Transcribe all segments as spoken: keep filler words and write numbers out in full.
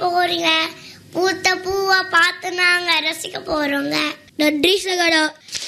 போறீங்க? பூத்த பூவா பார்த்து நாங்க ரசிக்க போறோங்க. நன்றி சகடா.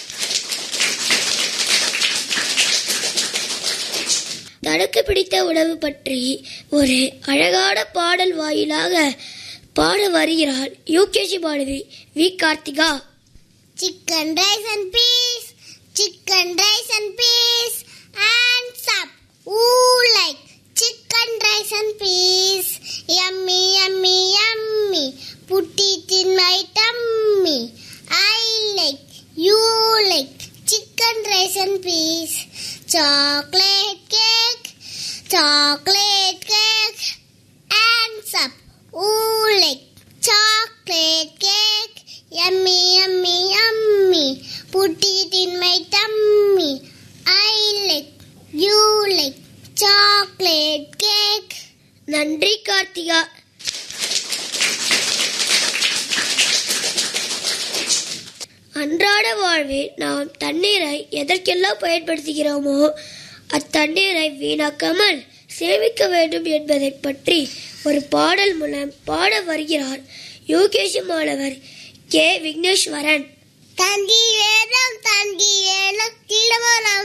தனக்கு பிடித்த உணவு பற்றி ஒரு அழகான பாடல் வாயிலாக பாட வருகிறார் யூகேஜி மாணவி we Karthika. Chicken rice and peace, chicken rice and peace, hands up, who like chicken rice and peas, yummy yummy yummy, put it in my tummy, I like, you like chicken rice and peas, chocolate cake, chocolate cake, hands up, who like chocolate cake, yummy yummy yummy, put it in my tummy, I like, you like chocolate cake. நன்றி கார்த்திகா. அன்றாட வாழ்வில் நாம் தண்ணீரை எதற்கெல்லாம் பயன்படுத்துகிறோமோ அத்தண்ணீரை வீணாக்காமல் சேமிக்க வேண்டும் என்பதை பற்றி ஒரு பாடல் மூலம் பாட வருகிறார் யூகேஜி மாணவர் கே விக்னேஸ்வரன். தந்தி வேலம் தந்தி வேலம் கிளவரம்